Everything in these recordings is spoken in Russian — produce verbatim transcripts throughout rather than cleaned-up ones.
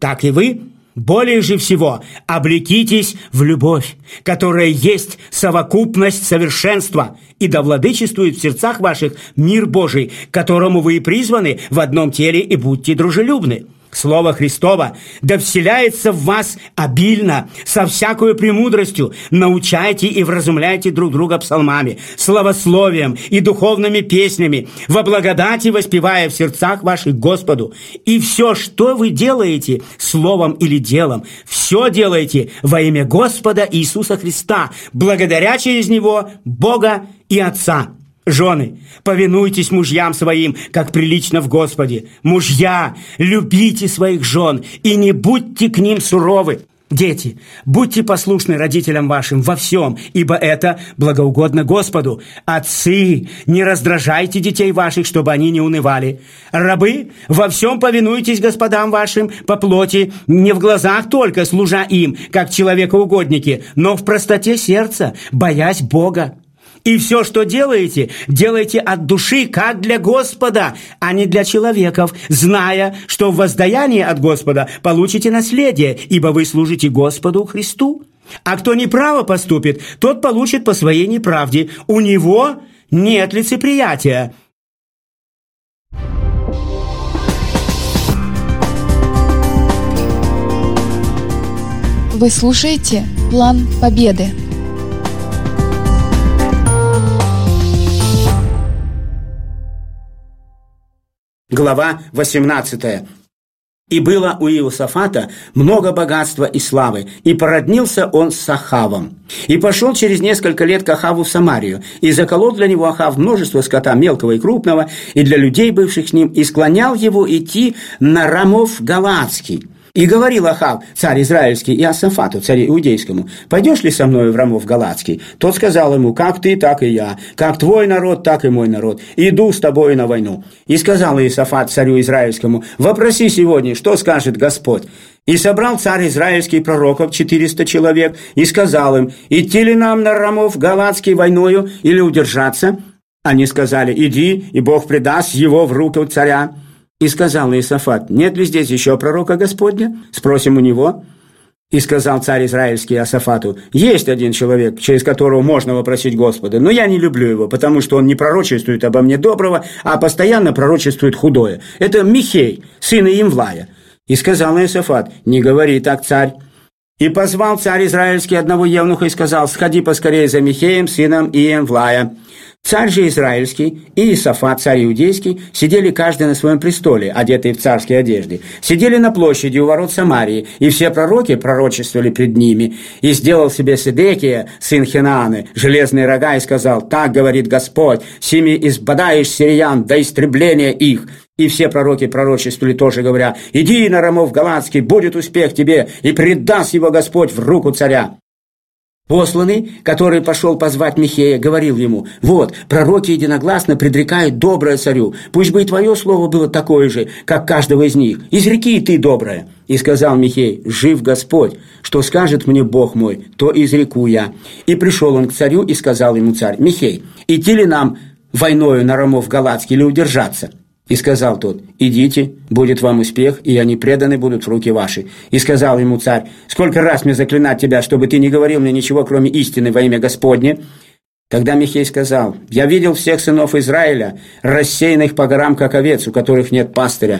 так и вы. Более же всего облекитесь в любовь, которая есть совокупность совершенства, и да владычествует в сердцах ваших мир Божий, к которому вы и призваны в одном теле, и будьте дружелюбны. Слово Христово да вселяется в вас обильно, со всякою премудростью. Научайте и вразумляйте друг друга псалмами, славословием и духовными песнями, во благодати воспевая в сердцах ваших Господу. И все, что вы делаете, словом или делом, все делаете во имя Господа Иисуса Христа, благодаря через Него Бога и Отца. Жены, повинуйтесь мужьям своим, как прилично в Господе. Мужья, любите своих жен и не будьте к ним суровы. Дети, будьте послушны родителям вашим во всем, ибо это благоугодно Господу. Отцы, не раздражайте детей ваших, чтобы они не унывали. Рабы, во всем повинуйтесь господам вашим по плоти, не в глазах только, служа им, как человекоугодники, но в простоте сердца, боясь Бога. И все, что делаете, делайте от души, как для Господа, а не для человеков, зная, что в воздаянии от Господа получите наследие, ибо вы служите Господу Христу. А кто неправо поступит, тот получит по своей неправде. У него нет лицеприятия. Вы слушаете «План Победы». Глава восемнадцатая. «И было у Иосафата много богатства и славы, и породнился он с Ахавом. И пошел через несколько лет к Ахаву в Самарию, и заколол для него Ахав множество скота мелкого и крупного, и для людей, бывших с ним, и склонял его идти на Рамов Галаадский. И говорил Ахав, царь израильский, Иосафату, царю иудейскому: пойдешь ли со мною в Рамов Галаадский? Тот сказал ему: как ты, так и я, как твой народ, так и мой народ. Иду с тобою на войну. И сказал Иосафат царю израильскому: вопроси сегодня, что скажет Господь. И собрал царь израильский пророков четыреста человек, и сказал им: идти ли нам на Рамов Галаадский войною или удержаться? Они сказали: иди, и Бог предаст его в руку царя. И сказал Иосафат: нет ли здесь еще пророка Господня? Спросим у него. И сказал царь израильский Иосафату: есть один человек, через которого можно вопросить Господа, но я не люблю его, потому что он не пророчествует обо мне доброго, а постоянно пророчествует худое. Это Михей, сын Иемвлая. И сказал Иосафат: не говори так, царь. И позвал царь израильский одного евнуха и сказал: сходи поскорее за Михеем, сыном Иемвлая. Царь же израильский и Иосафат, царь иудейский, сидели каждый на своем престоле, одетые в царские одежды. Сидели на площади у ворот Самарии, и все пророки пророчествовали пред ними. И сделал себе Седекия, сын Хенааны, железные рога, и сказал: так говорит Господь, сими избадаешь сириян до истребления их. И все пророки пророчествовали тоже, говоря: иди на Рамов Галаадский, будет успех тебе, и предаст его Господь в руку царя. Посланный, который пошел позвать Михея, говорил ему: вот, пророки единогласно предрекают доброе царю, пусть бы и твое слово было такое же, как каждого из них, изреки и ты доброе. И сказал Михей: жив Господь, что скажет мне Бог мой, то изреку я. И пришел он к царю, и сказал ему царь: Михей, идти ли нам войною на Рамов Галаадский или удержаться? И сказал тот: идите, будет вам успех, и они преданы будут в руки ваши. И сказал ему царь: сколько раз мне заклинать тебя, чтобы ты не говорил мне ничего, кроме истины во имя Господне? Тогда Михей сказал: я видел всех сынов Израиля, рассеянных по горам, как овец, у которых нет пастыря.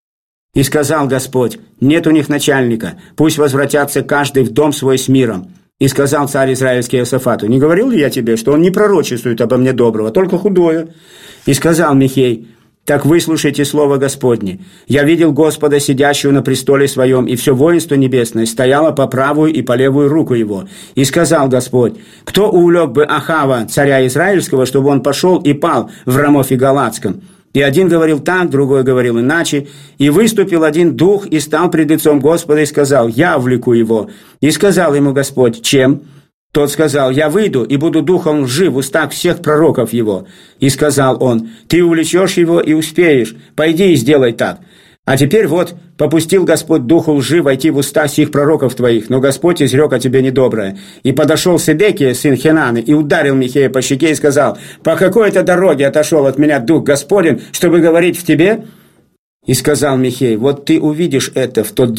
И сказал Господь: нет у них начальника, пусть возвратятся каждый в дом свой с миром. И сказал царь израильский Иосафату: не говорил ли я тебе, что он не пророчествует обо мне доброго, только худое? И сказал Михей: так выслушайте слово Господне. Я видел Господа, сидящего на престоле своем, и все воинство небесное стояло по правую и по левую руку его. И сказал Господь: кто увлек бы Ахава, царя израильского, чтобы он пошел и пал в Рамофе Галаадском? И один говорил так, другой говорил иначе. И выступил один дух и стал пред лицом Господа и сказал: я увлеку его. И сказал ему Господь: чем? Тот сказал: я выйду и буду духом лжи в устах всех пророков его. И сказал он: ты увлечешь его и успеешь, пойди и сделай так. А теперь вот, попустил Господь духу лжи войти в уста сих пророков твоих, но Господь изрек о тебе недоброе. И подошел Седекия, сын Хенаны, и ударил Михея по щеке и сказал: по какой-то дороге отошел от меня дух Господень, чтобы говорить в тебе? И сказал Михей: вот ты увидишь это в тот день,